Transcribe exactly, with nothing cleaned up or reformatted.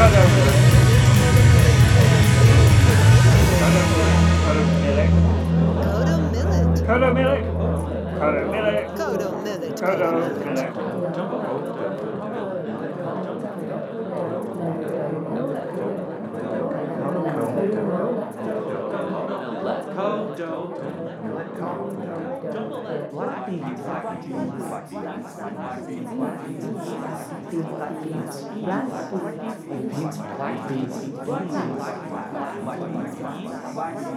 Kodo Millet. Kodo Millet. Kodo Millet. Kodo Millet. Black beans, black beans, black beans, black beans, black beans, black beans, black beans, black beans, black beans, black beans, black beans, black beans, black beans, black beans, black beans,